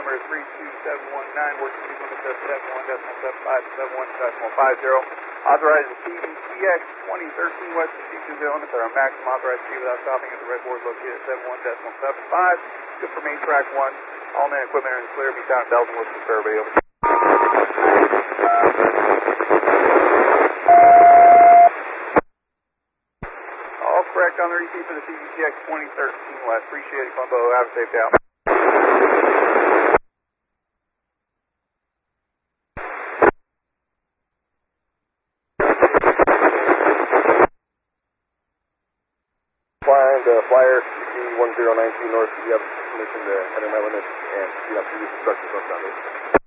number 32719, working speed limit of 71.75 to 71.50. Authorized CBTX 2013 West speed limits are our maximum authorized speed without stopping at the red board located at 71.75. Good for main track 1. All man equipment are in the clear. Be down at Belgium with the survey. Over. All correct on the receipt for the CBTX 2013 West. Appreciate it, Colombo. Have a safe day out. Flying the flyer CC1092 north, you have permission to enter my limits and speed up to the instructions on Sunday.